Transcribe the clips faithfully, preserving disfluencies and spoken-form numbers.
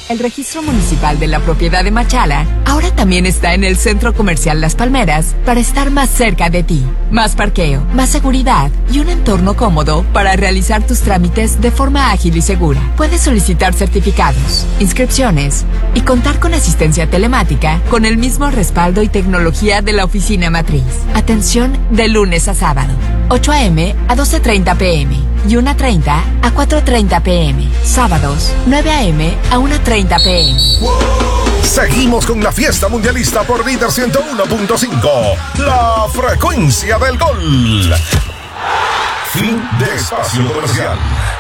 El registro municipal de la propiedad de Machala ahora también está en el Centro Comercial Las Palmeras para estar más cerca de ti. Más parqueo, más seguridad y un entorno cómodo para realizar tus trámites de forma ágil y segura. Puedes solicitar certificados, inscripciones y contar con asistencia telemática con el mismo respaldo y tecnología de la oficina matriz. Atención de lunes a sábado, ocho a eme a doce treinta pe eme y una treinta a cuatro treinta pe eme. Sábados, nueve a eme a una treinta pe eme. Seguimos con la fiesta mundialista por Líder ciento uno punto cinco. La frecuencia del gol. Fin de espacio comercial.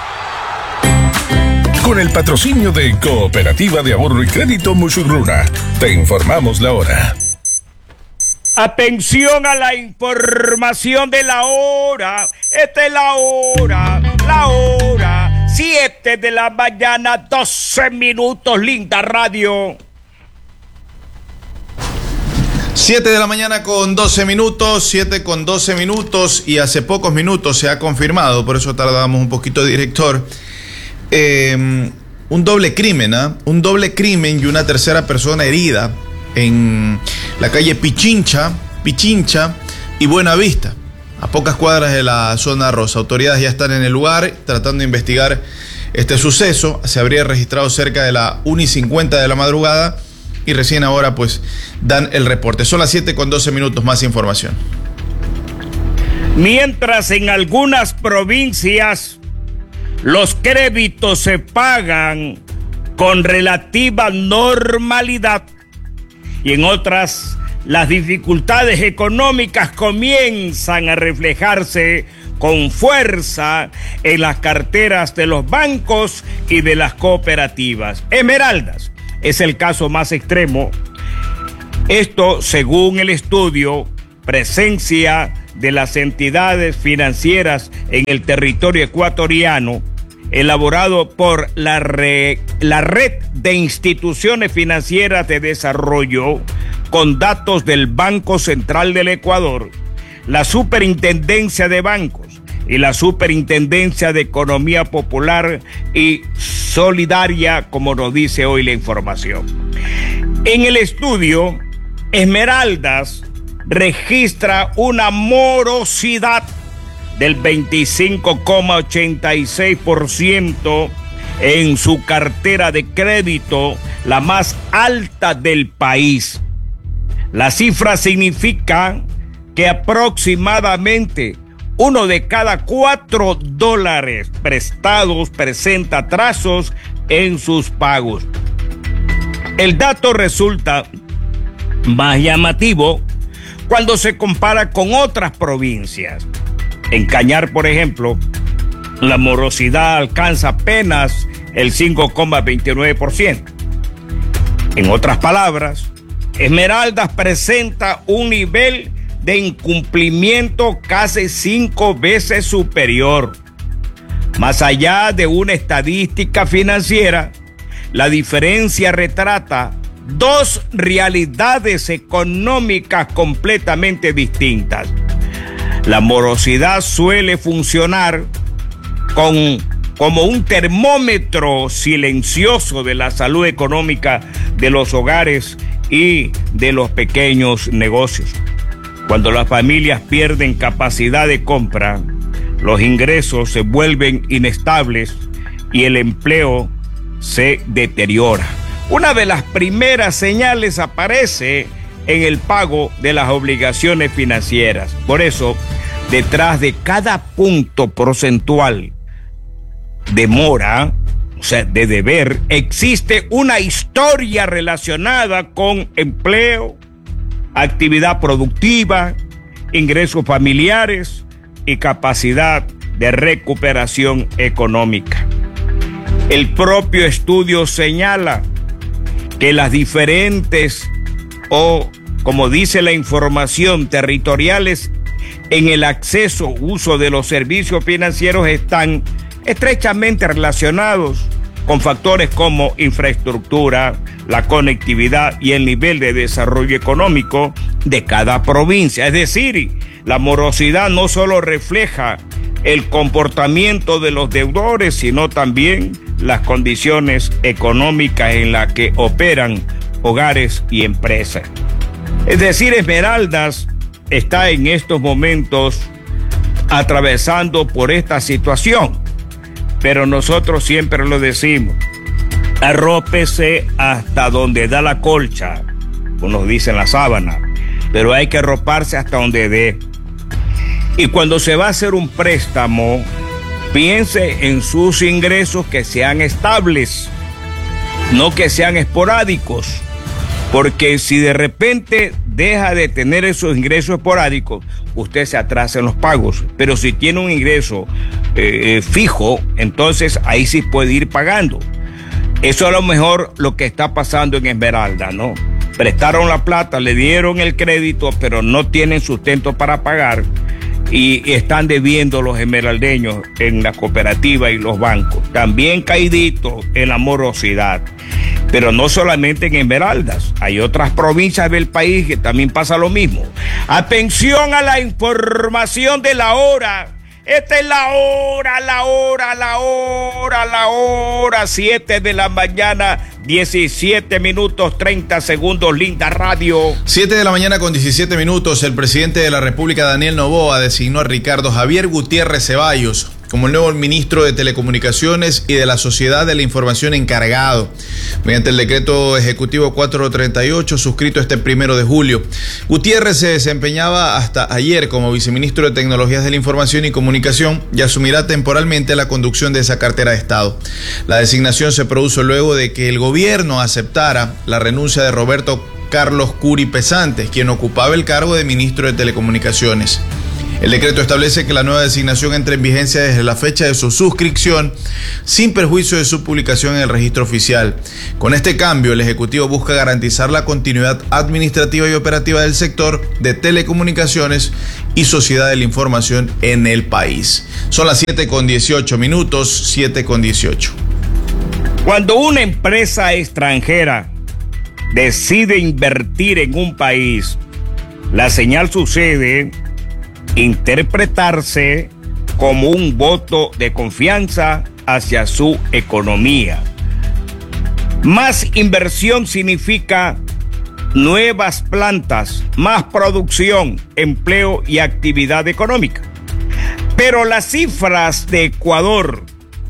Con el patrocinio de Cooperativa de Ahorro y Crédito Musurruna, te informamos la hora. Atención a la información de la hora. Esta es la hora, la hora. Siete de la mañana, doce minutos, linda radio. Siete de la mañana con doce minutos, siete con doce minutos, y hace pocos minutos se ha confirmado, por eso tardamos un poquito, director, eh, un doble crimen, ¿eh? Un doble crimen y una tercera persona herida en la calle Pichincha, Pichincha y Buenavista, a pocas cuadras de la zona rosa. Autoridades ya están en el lugar tratando de investigar este suceso. Se habría registrado cerca de la una y cincuenta de la madrugada y recién ahora pues dan el reporte. Son las siete con doce minutos, más información. Mientras en algunas provincias los créditos se pagan con relativa normalidad y en otras las dificultades económicas comienzan a reflejarse con fuerza en las carteras de los bancos y de las cooperativas. Esmeraldas es el caso más extremo. Esto, según el estudio Presencia de las entidades financieras en el territorio ecuatoriano, elaborado por la, re, la Red de Instituciones Financieras de Desarrollo, con datos del Banco Central del Ecuador, la Superintendencia de Bancos y la Superintendencia de Economía Popular y Solidaria, como nos dice hoy la información. En el estudio, Esmeraldas registra una morosidad del veinticinco coma ochenta y seis por ciento en su cartera de crédito, la más alta del país. La cifra significa que aproximadamente uno de cada cuatro dólares prestados presenta atrasos en sus pagos. El dato resulta más llamativo cuando se compara con otras provincias. En Cañar, por ejemplo, la morosidad alcanza apenas el cinco coma veintinueve por ciento. En otras palabras, Esmeraldas presenta un nivel de incumplimiento casi cinco veces superior. Más allá de una estadística financiera, la diferencia retrata dos realidades económicas completamente distintas. La morosidad suele funcionar con, como un termómetro silencioso de la salud económica de los hogares y de los pequeños negocios. Cuando las familias pierden capacidad de compra, los ingresos se vuelven inestables y el empleo se deteriora. Una de las primeras señales aparece en el pago de las obligaciones financieras. Por eso, detrás de cada punto porcentual de mora, o sea, de deber, existe una historia relacionada con empleo, actividad productiva, ingresos familiares y capacidad de recuperación económica. El propio estudio señala que las diferentes, o como dice la información, territoriales en el acceso, uso de los servicios financieros están estrechamente relacionados con factores como infraestructura, la conectividad y el nivel de desarrollo económico de cada provincia. Es decir, la morosidad no solo refleja el comportamiento de los deudores, sino también las condiciones económicas en las que operan hogares y empresas. Es decir, Esmeraldas está en estos momentos atravesando por esta situación, pero nosotros siempre lo decimos: arrópese hasta donde da la colcha, como nos dicen la sábana, pero hay que arroparse hasta donde dé. Y cuando se va a hacer un préstamo, piense en sus ingresos que sean estables, no que sean esporádicos, porque si de repente deja de tener esos ingresos esporádicos, usted se atrasa en los pagos. Pero si tiene un ingreso eh, fijo, entonces ahí sí puede ir pagando. Eso es a lo mejor lo que está pasando en Esmeralda, ¿no? Prestaron la plata, le dieron el crédito, pero no tienen sustento para pagar y están debiendo los esmeraldeños en la cooperativa y los bancos. También caidito en la morosidad. Pero no solamente en Esmeraldas, hay otras provincias del país que también pasa lo mismo. Atención a la información de la hora. Esta es la hora, la hora, la hora, la hora, siete de la mañana, diecisiete minutos, treinta segundos, linda radio. siete de la mañana con diecisiete minutos, el presidente de la República, Daniel Noboa, designó a Ricardo Javier Gutiérrez Ceballos como el nuevo ministro de Telecomunicaciones y de la Sociedad de la Información encargado, mediante el decreto ejecutivo cuatrocientos treinta y ocho, suscrito este primero de julio. Gutiérrez se desempeñaba hasta ayer como viceministro de Tecnologías de la Información y Comunicación y asumirá temporalmente la conducción de esa cartera de Estado. La designación se produjo luego de que el gobierno aceptara la renuncia de Roberto Carlos Curi Pesantes, quien ocupaba el cargo de ministro de Telecomunicaciones. El decreto establece que la nueva designación entre en vigencia desde la fecha de su suscripción, sin perjuicio de su publicación en el registro oficial. Con este cambio, el Ejecutivo busca garantizar la continuidad administrativa y operativa del sector de telecomunicaciones y sociedad de la información en el país. Son las siete con dieciocho minutos, siete con dieciocho. Cuando una empresa extranjera decide invertir en un país, la señal sucede interpretarse como un voto de confianza hacia su economía. Más inversión significa nuevas plantas, más producción, empleo y actividad económica. Pero las cifras de Ecuador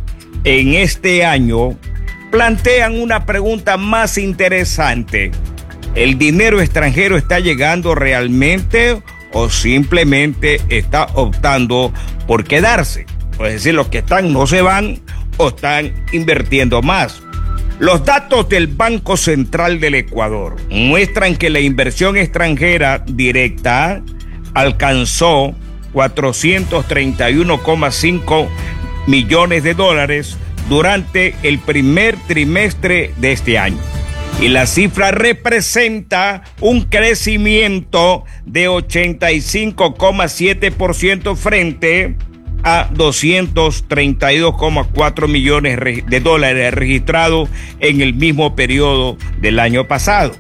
en este año plantean una pregunta más interesante. ¿El dinero extranjero está llegando realmente o simplemente está optando por quedarse? Es decir, los que están no se van o están invirtiendo más. Los datos del Banco Central del Ecuador muestran que la inversión extranjera directa alcanzó cuatrocientos treinta y uno coma cinco millones de dólares durante el primer trimestre de este año. Y la cifra representa un crecimiento de ochenta y cinco coma siete por ciento frente a doscientos treinta y dos coma cuatro millones de dólares registrados en el mismo periodo del año pasado.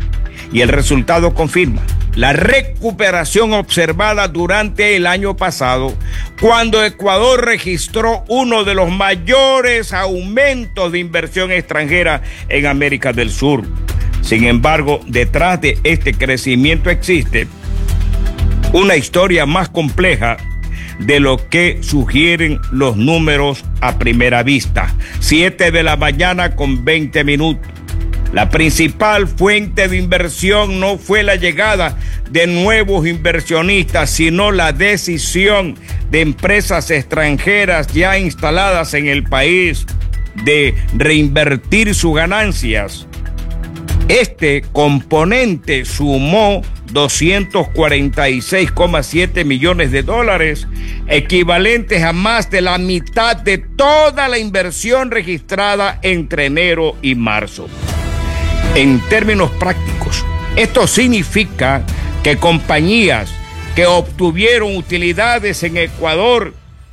Y el resultado confirma la recuperación observada durante el año pasado, cuando Ecuador registró uno de los mayores aumentos de inversión extranjera en América del Sur. Sin embargo, detrás de este crecimiento existe una historia más compleja de lo que sugieren los números a primera vista. siete de la mañana con veinte minutos. La principal fuente de inversión no fue la llegada de nuevos inversionistas, sino la decisión de empresas extranjeras ya instaladas en el país de reinvertir sus ganancias. Este componente sumó doscientos cuarenta y seis coma siete millones de dólares, equivalentes a más de la mitad de toda la inversión registrada entre enero y marzo. En términos prácticos, esto significa que compañías que obtuvieron utilidades en Ecuador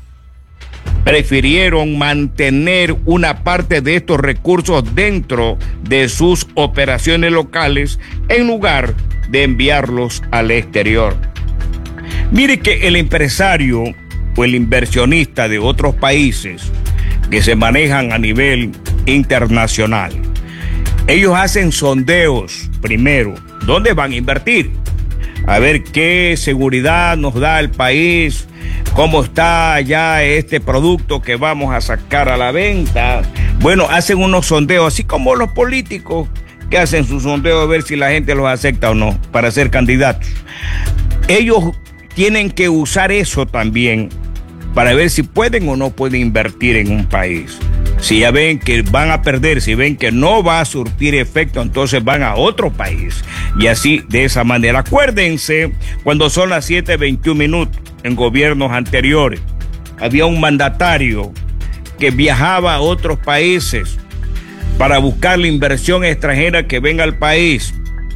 prefirieron mantener una parte de estos recursos dentro de sus operaciones locales en lugar de enviarlos al exterior. Mire que el empresario o el inversionista de otros países que se manejan a nivel internacional, ellos hacen sondeos primero, ¿dónde van a invertir? A ver qué seguridad nos da el país, cómo está ya este producto que vamos a sacar a la venta. Bueno, hacen unos sondeos, así como los políticos que hacen sus sondeos a ver si la gente los acepta o no para ser candidatos. Ellos tienen que usar eso también para ver si pueden o no pueden invertir en un país. Si ya ven que van a perder, si ven que no va a surtir efecto, entonces van a otro país. Y así, de esa manera. Acuérdense, cuando son las siete veintiún minutos, en gobiernos anteriores, había un mandatario que viajaba a otros países para buscar la inversión extranjera que venga al país.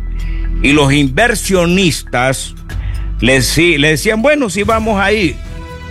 Y los inversionistas le, le decían, bueno, sí vamos a ir.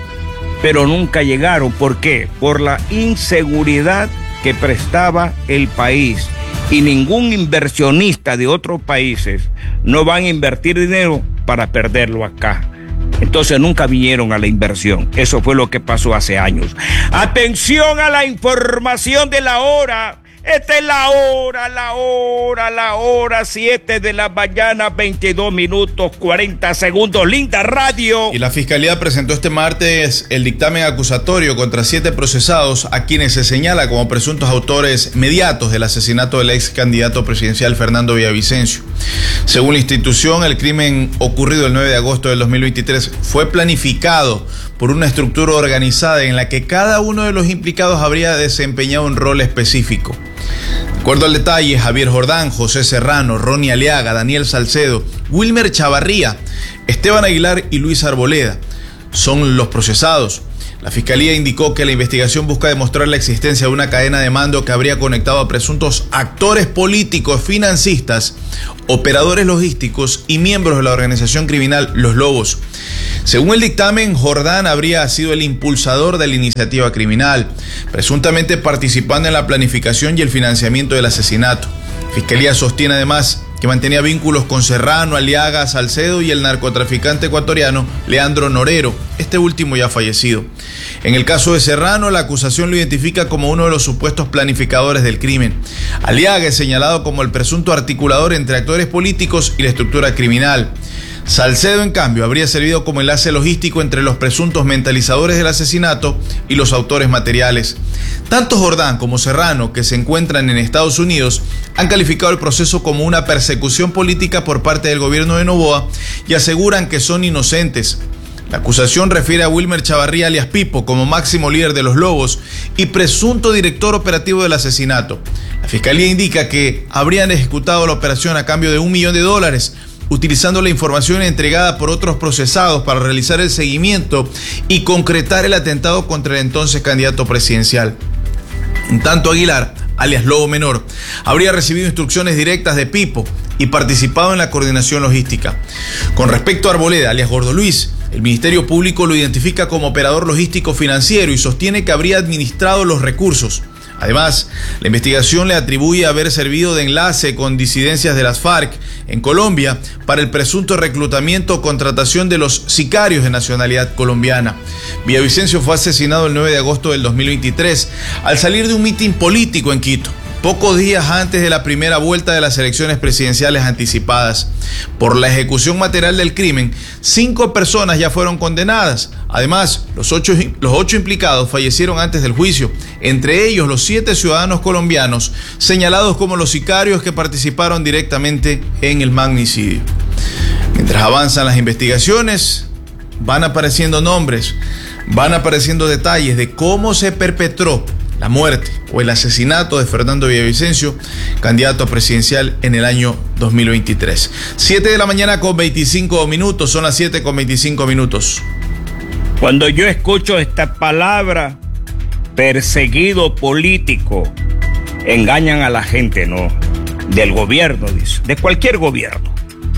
Pero nunca llegaron. ¿Por qué? Por la inseguridad que prestaba el país. Y ningún inversionista de otros países no van a invertir dinero para perderlo acá. Entonces nunca vinieron a la inversión. Eso fue lo que pasó hace años. Atención a la información de la hora. Esta es la hora, la hora, la hora, siete de la mañana, veintidós minutos, cuarenta segundos. Linda radio. Y la Fiscalía presentó este martes el dictamen acusatorio contra siete procesados a quienes se señala como presuntos autores mediatos del asesinato del ex candidato presidencial Fernando Villavicencio. Según la institución, el crimen ocurrido el nueve de agosto del dos mil veintitrés fue planificado por una estructura organizada en la que cada uno de los implicados habría desempeñado un rol específico. De acuerdo al detalle, Javier Jordán, José Serrano, Ronnie Aliaga, Daniel Salcedo, Wilmer Chavarría, Esteban Aguilar y Luis Arboleda son los procesados. La Fiscalía indicó que la investigación busca demostrar la existencia de una cadena de mando que habría conectado a presuntos actores políticos, financistas, operadores logísticos y miembros de la organización criminal Los Lobos. Según el dictamen, Jordán habría sido el impulsador de la iniciativa criminal, presuntamente participando en la planificación y el financiamiento del asesinato. Fiscalía sostiene además que mantenía vínculos con Serrano, Aliaga, Salcedo y el narcotraficante ecuatoriano Leandro Norero, este último ya fallecido. En el caso de Serrano, la acusación lo identifica como uno de los supuestos planificadores del crimen. Aliaga es señalado como el presunto articulador entre actores políticos y la estructura criminal. Salcedo, en cambio, habría servido como enlace logístico entre los presuntos mentalizadores del asesinato y los autores materiales. Tanto Jordán como Serrano, que se encuentran en Estados Unidos, han calificado el proceso como una persecución política por parte del gobierno de Noboa y aseguran que son inocentes. La acusación refiere a Wilmer Chavarría alias Pipo como máximo líder de los Lobos y presunto director operativo del asesinato. La Fiscalía indica que habrían ejecutado la operación a cambio de un millón de dólares, utilizando la información entregada por otros procesados para realizar el seguimiento y concretar el atentado contra el entonces candidato presidencial. En tanto, Aguilar, alias Lobo Menor, habría recibido instrucciones directas de Pipo y participado en la coordinación logística. Con respecto a Arboleda, alias Gordo Luis, el Ministerio Público lo identifica como operador logístico financiero y sostiene que habría administrado los recursos. Además, la investigación le atribuye haber servido de enlace con disidencias de las FARC en Colombia para el presunto reclutamiento o contratación de los sicarios de nacionalidad colombiana. Villavicencio fue asesinado el nueve de agosto del dos mil veintitrés al salir de un mitin político en Quito, pocos días antes de la primera vuelta de las elecciones presidenciales anticipadas. Por la ejecución material del crimen, cinco personas ya fueron condenadas. Además, los ocho, los ocho implicados fallecieron antes del juicio, entre ellos los siete ciudadanos colombianos señalados como los sicarios que participaron directamente en el magnicidio. Mientras avanzan las investigaciones, van apareciendo nombres, van apareciendo detalles de cómo se perpetró la muerte o el asesinato de Fernando Villavicencio, candidato presidencial en el año dos mil veintitrés. siete de la mañana con veinticinco minutos, son las siete con veinticinco minutos. Cuando yo escucho esta palabra, perseguido político, engañan a la gente, no, del gobierno, dice, de cualquier gobierno.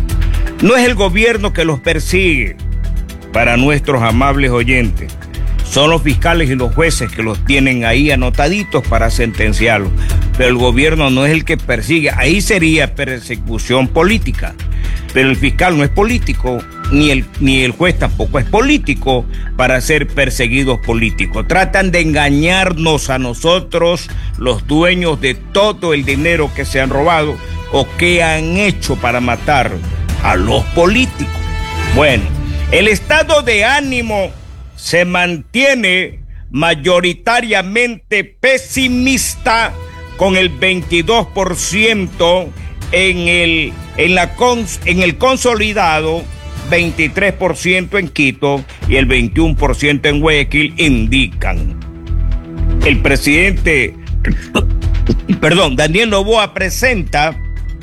No es el gobierno que los persigue, para nuestros amables oyentes. Son los fiscales y los jueces que los tienen ahí anotaditos para sentenciarlos. Pero el gobierno no es el que persigue. Ahí sería persecución política. Pero el fiscal no es político. ni el, ni el juez tampoco es político para ser perseguidos políticos. Tratan de engañarnos a nosotros, los dueños de todo el dinero que se han robado o que han hecho para matar a los políticos. Bueno, el estado de ánimo se mantiene mayoritariamente pesimista, con el veintidós por ciento en el, en, la cons, en el consolidado, veintitrés por ciento en Quito y el veintiuno por ciento en Guayaquil, indican. El presidente, perdón, Daniel Noboa presenta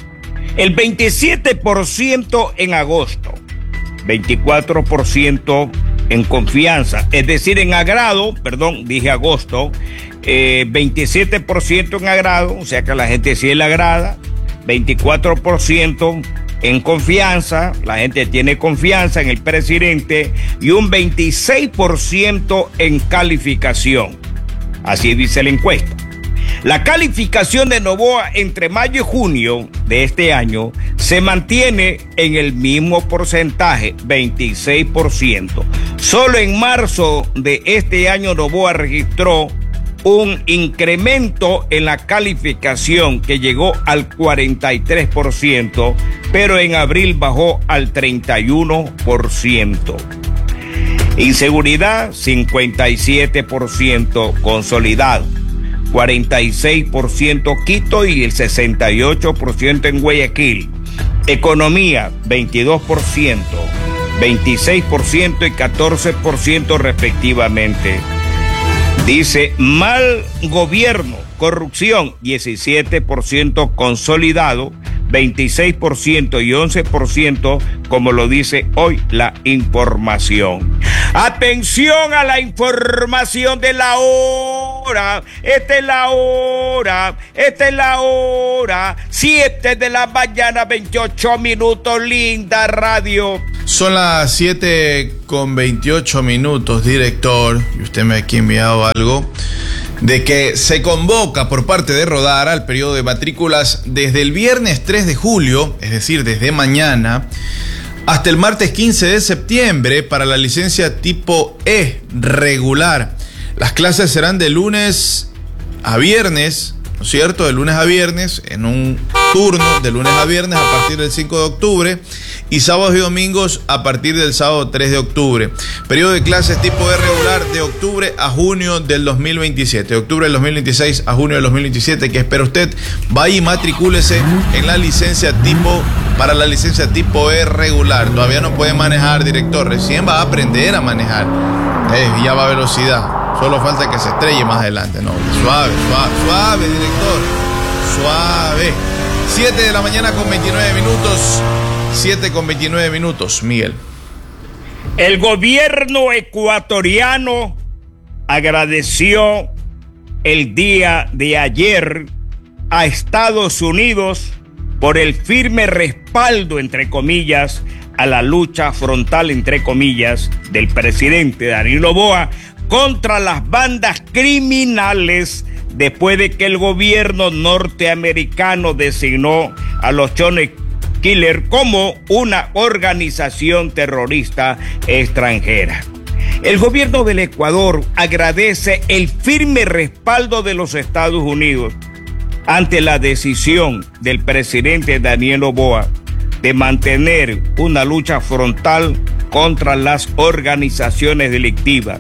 el veintisiete por ciento en agosto, veinticuatro por ciento en confianza, es decir, en agrado, perdón, dije agosto, eh, veintisiete por ciento en agrado, o sea que a la gente sí le agrada, veinticuatro por ciento en confianza, la gente tiene confianza en el presidente, y un veintiséis por ciento en calificación. Así dice la encuesta. La calificación de Noboa entre mayo y junio de este año se mantiene en el mismo porcentaje, veintiséis por ciento. Solo en marzo de este año Noboa registró un incremento en la calificación que llegó al cuarenta y tres por ciento, pero en abril bajó al treinta y uno por ciento. Inseguridad, cincuenta y siete por ciento consolidado, cuarenta y seis por ciento Quito y el sesenta y ocho por ciento en Guayaquil. Economía, veintidós por ciento, veintiséis por ciento y catorce por ciento respectivamente. Dice mal gobierno, corrupción, diecisiete por ciento consolidado, veintiséis por ciento y once por ciento, como lo dice hoy la información. Atención a la información de la hora. Esta es la hora. Esta es la hora. Siete de la mañana, veintiocho minutos. Linda radio. Son las siete con veintiocho minutos, director. Y usted me ha aquí enviado algo de que se convoca por parte de Rodar al periodo de matrículas desde el viernes tres de julio, es decir, desde mañana, hasta el martes quince de septiembre para la licencia tipo E regular. Las clases serán de lunes a viernes, ¿no es cierto? De lunes a viernes, en un turno de lunes a viernes a partir del cinco de octubre y sábados y domingos a partir del sábado tres de octubre. Periodo de clases tipo E regular de octubre a junio del dos mil veintisiete. De octubre del dos mil veintiséis a junio del dos mil veintisiete. Que espera usted, vaya y matricúlese en la licencia tipo, para la licencia tipo E regular. Todavía no puede manejar, director. Recién va a aprender a manejar. Eh, ya va a velocidad. Solo falta que se estrelle más adelante. No, suave, suave, suave, director. Suave. siete de la mañana con veintinueve minutos. siete con veintinueve minutos, Miguel. El gobierno ecuatoriano agradeció el día de ayer a Estados Unidos por el firme respaldo, entre comillas, a la lucha frontal, entre comillas, del presidente Daniel Noboa contra las bandas criminales, después de que el gobierno norteamericano designó a los Chones Killer como una organización terrorista extranjera. El gobierno del Ecuador agradece el firme respaldo de los Estados Unidos ante la decisión del presidente Daniel Noboa de mantener una lucha frontal contra las organizaciones delictivas.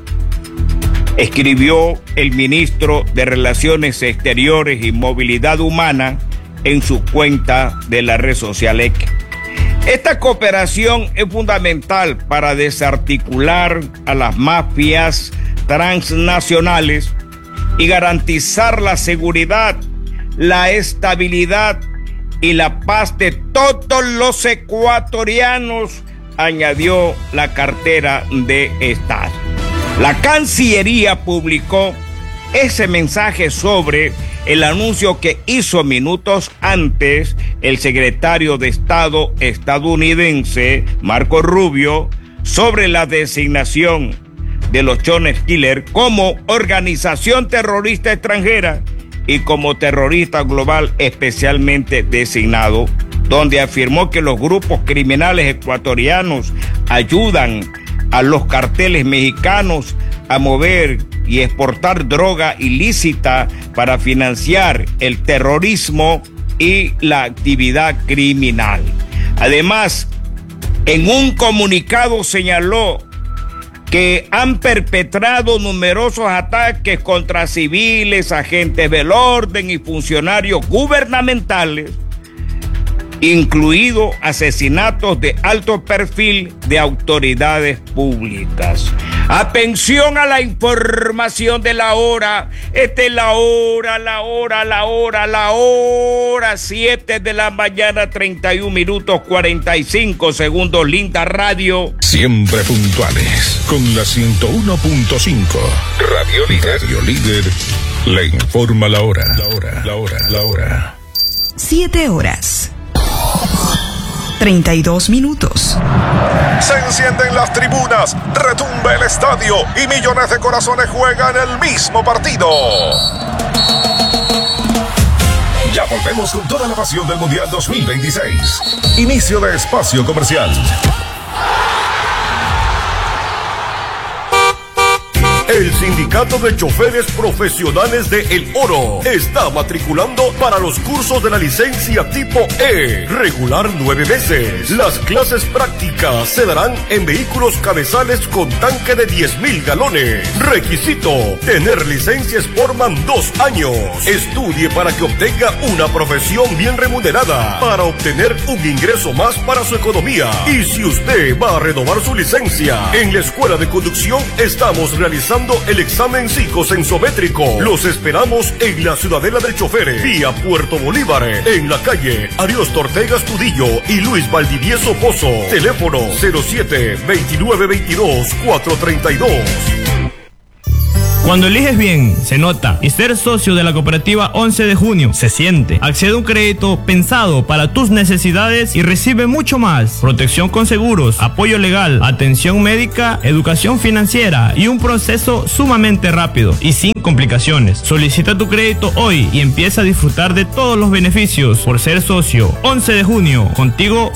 Escribió el ministro de Relaciones Exteriores y Movilidad Humana en su cuenta de la red social X. Esta cooperación es fundamental para desarticular a las mafias transnacionales y garantizar la seguridad, la estabilidad y la paz de todos los ecuatorianos, añadió la cartera de Estado. La Cancillería publicó ese mensaje sobre el anuncio que hizo minutos antes el secretario de Estado estadounidense Marco Rubio sobre la designación de los Chones Killer como organización terrorista extranjera y como terrorista global especialmente designado, donde afirmó que los grupos criminales ecuatorianos ayudan a los carteles mexicanos a mover y exportar droga ilícita para financiar el terrorismo y la actividad criminal. Además, en un comunicado señaló que han perpetrado numerosos ataques contra civiles, agentes del orden y funcionarios gubernamentales, incluidos asesinatos de alto perfil de autoridades públicas. Atención a la información de la hora. Esta es la hora, la hora, la hora, la hora. siete de la mañana, treinta y un minutos, cuarenta y cinco segundos. Linda Radio. Siempre puntuales con la ciento uno punto cinco. Radio Líder. Radio Líder le informa la hora. La hora, la hora, la hora. Siete horas. treinta y dos minutos. Se encienden las tribunas, retumba el estadio y millones de corazones juegan el mismo partido. Ya volvemos con toda la pasión del Mundial dos mil veintiséis. Inicio de espacio comercial. El Sindicato de Choferes Profesionales de El Oro está matriculando para los cursos de la licencia tipo E, regular nueve meses. Las clases prácticas se darán en vehículos cabezales con tanque de diez mil galones. Requisito: tener licencia Sportman dos años. Estudie para que obtenga una profesión bien remunerada, para obtener un ingreso más para su economía. Y si usted va a renovar su licencia, en la Escuela de Conducción estamos realizando el examen psicosensométrico. Los esperamos en la Ciudadela del Chofer, vía Puerto Bolívar, en la calle Ariosto Ortega Astudillo y Luis Valdivieso Pozo. Teléfono cero siete, veintinueve veintidós, cuatrocientos treinta y dos. Cuando eliges bien, se nota. Y ser socio de la cooperativa once de junio se siente. Accede a un crédito pensado para tus necesidades y recibe mucho más. Protección con seguros, apoyo legal, atención médica, educación financiera y un proceso sumamente rápido y sin complicaciones. Solicita tu crédito hoy y empieza a disfrutar de todos los beneficios por ser socio. once de junio, contigo